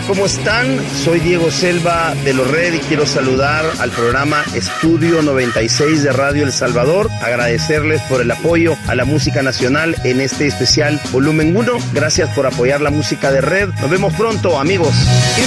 ¿cómo están? Soy Diego Selva de Los Red y quiero saludar al programa Estudio 96 de Radio El Salvador, agradecerles por el apoyo a la música nacional en este especial Volumen 1. Gracias por apoyar la música de Red. Nos vemos pronto, amigos.